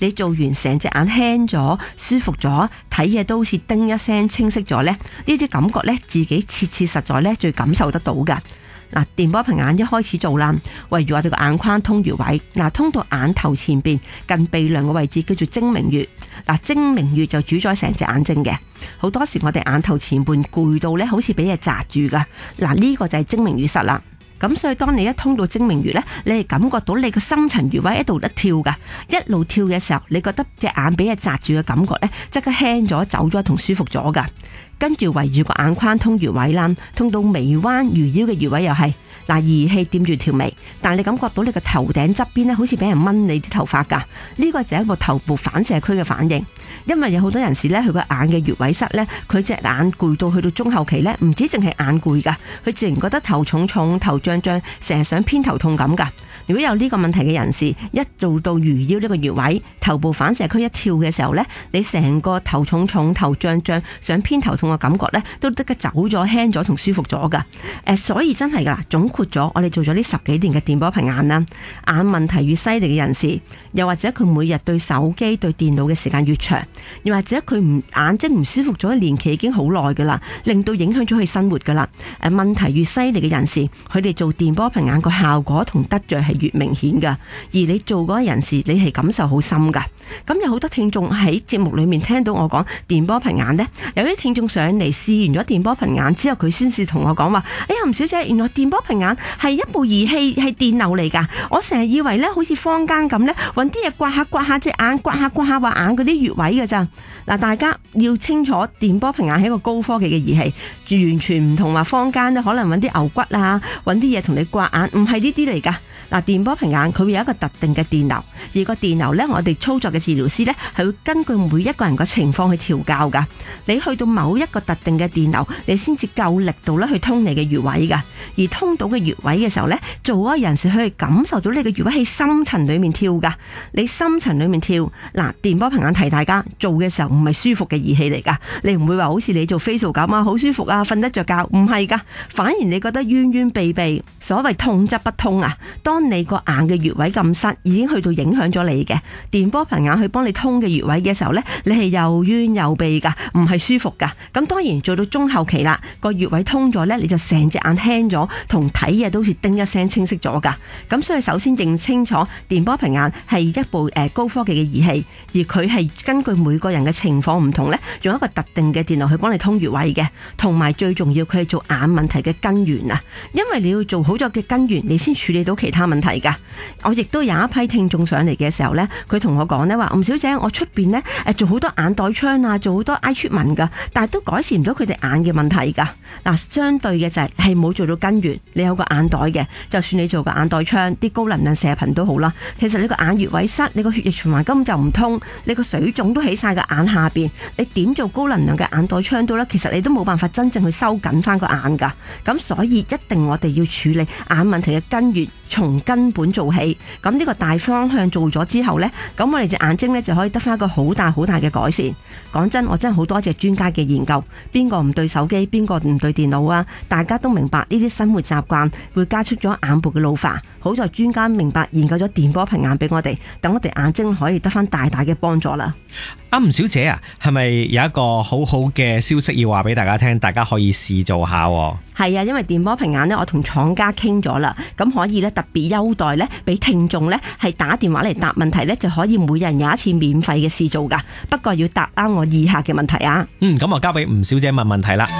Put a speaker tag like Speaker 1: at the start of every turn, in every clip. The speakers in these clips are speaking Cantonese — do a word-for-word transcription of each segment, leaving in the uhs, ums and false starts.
Speaker 1: 你做完成隻眼輕咗、舒服咗，睇嘢都好似叮一聲清晰咗呢。呢啲感覺呢，自己切切實在呢最感受得到噶。嗱，電波平眼一開始做啦，圍住我哋個眼眶通穴位，嗱，通到眼頭前邊近鼻梁嘅位置叫做睛明穴。嗱，睛明穴就主宰成隻眼睛嘅。好多時我哋眼頭前半攰到咧，好似俾嘢紮住噶。嗱，呢個就係睛明穴室啦。咁所以當你一通到睛明穴咧，你係感覺到你個深層穴位喺度一跳噶，一路跳嘅時候，你覺得隻眼俾嘢紮住嘅感覺咧，即刻輕咗、走咗同舒服咗噶。跟住圍住個眼眶通穴位啦，通到眉彎魚腰嘅穴位又係。嗱，儀器掂住條眉，但係你感覺到你個頭頂側邊咧，好似俾人掹你啲頭髮噶。呢個就係一個頭部反射區嘅反應。因為有好多人士咧，佢個眼嘅穴位塞咧，佢隻眼攰到去到中後期咧，唔止淨係眼攰噶，佢自然覺得頭重重、頭脹脹，成日想偏頭痛咁噶。如果有呢個問題嘅人士，一做到魚腰呢個穴位，頭部反射區一跳嘅時候呢，你成個頭重重、頭脹脹、想偏頭痛嘅感覺呢，都即刻走咗、輕咗同舒服咗噶。誒，所以真係噶，總括咗，我哋做咗呢十幾年嘅電波平眼啦，眼問題越犀利嘅人士，又或者佢每日對手機、對電腦嘅時間越長，又或者佢唔眼睛唔舒服咗嘅年期已經好耐噶啦，令到影響咗佢生活噶啦。誒，問題越犀利嘅人士，佢哋做電波平眼個效果同得着係越明顯噶，而你做嗰個人士，你係感受好深噶。咁有好多聽眾喺節目裏面聽到我講電波平眼呢，有啲聽眾上嚟試完咗電波平眼之後，佢先至同我講話：哎呀，吳小姐，原來電波平眼係一部儀器，係電流嚟噶。我成日以為呢，好似坊間咁呢，搵啲嘢刮下刮下隻眼，刮下刮下話眼嗰啲穴位噶咋。嗱，大家要清楚，電波平眼係一個高科技嘅儀器，完全唔同話坊間呢，可能搵啲牛骨啊，搵啲嘢同你刮眼，唔係呢啲嚟噶。嗱，電波平眼佢會有一個特定嘅電流，而個電流呢，我哋操作嘅治療師呢，係會根據每一個人個情況去調校噶。你去到某一個特定嘅電流，你先至夠力度咧去通你嘅穴位噶。而通到嘅穴位嘅時候呢，做嗰個人士可以感受到你嘅穴位喺深層裏面跳噶。你深層裏面跳，嗱，電波平眼提大家做嘅時候唔係舒服嘅儀器嚟噶，你唔會話好似你做 facial 咁啊，好舒服啊，瞓得着覺，唔係噶，反而你覺得冤冤痹痹，所謂痛則不通啊。當你個眼嘅穴位咁塞，已經去到影響咗你嘅電波平眼去幫你通嘅穴位嘅時候呢，你係又冤又痹噶，唔係舒服噶。咁當然做到中後期啦，個穴位通咗呢，你就成隻眼輕咗，同睇嘢都好似叮一聲清晰咗噶。咁所以首先認清楚，電波平眼係一部誒高科技嘅儀器，而佢係根據每個人嘅情況唔同呢，用一個特定嘅電流去幫你通穴位嘅。同埋最重要，佢係做眼問題嘅根源啊，因為你要做好咗嘅根源，你先處理到其他問題噶。我亦都有一批聽眾上嚟嘅時候呢，佢同我講呢話：吳小姐，我出邊呢誒做好多眼袋槍啊，做好多 eye treatment噶，但係都改善唔到佢哋眼嘅問題噶。嗱，相對嘅就係係冇做到根源。你有個眼袋嘅，就算你做個眼袋槍，啲高能量射頻都好啦。其實你個眼穴位塞，你個血液循環根本就唔通，你個水腫都起晒個眼下邊，你點做高能量嘅眼袋槍都咧，其實你都冇辦法真正去收緊翻個眼噶。咁所以一定我哋要處理眼問題嘅根源，從根本做起。咁呢個大方向做咗之後呢，咁我哋隻眼睛呢就可以得翻一個好大好大嘅改善。講真，我真係好多謝專家嘅研究，邊個唔對手機，邊個唔對電腦啊？大家都明白呢啲生活習慣會加速咗眼部嘅老化。好在專家明白，研究咗電波平眼俾我哋，等我哋眼睛可以得翻大大嘅幫助啦。
Speaker 2: 阿吳小姐啊，係咪有一個好好嘅消息要話俾大家聽？大家可以試做下。
Speaker 1: 係啊，因為電波平眼呢，我同廠家傾咗啦，咁可以呢特別優待呢，俾聽眾呢係打電話嚟答問題呢，就可以每人有一次免費嘅試做噶。不過要答啱我以下嘅問題啊。
Speaker 2: 嗯，咁我交俾吳小姐問問題啦。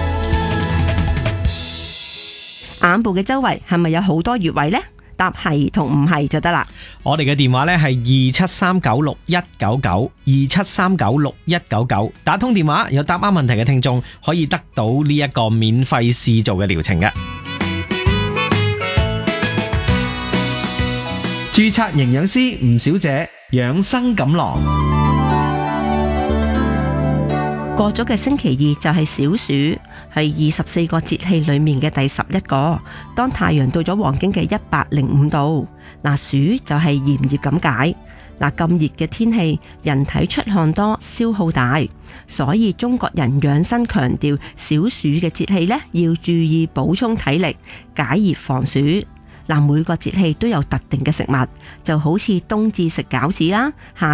Speaker 1: 眼部嘅周圍係咪有好多穴位呢？答係同唔係就得啦。
Speaker 2: 我哋嘅電話呢係二七三九六一九九，二七三九六一九九。打通電話有答啱問題嘅聽眾可以得到呢一個免費試做嘅療程嘅。
Speaker 3: 註冊營養師吳小姐，養生錦囊。
Speaker 1: 過咗嘅星期二就係小暑，係二十四個節氣裏面嘅第十一個。當太陽到咗黃經嘅一百零五度，嗱，暑就係炎熱咁解。嗱，咁熱嘅天氣，人體出汗多，消耗大，所以中國人養生強調小暑嘅節氣呢，要注意補充體力，解熱防暑。嗱，每個節氣都有特定嘅食物，就好似冬至食餃子啦，夏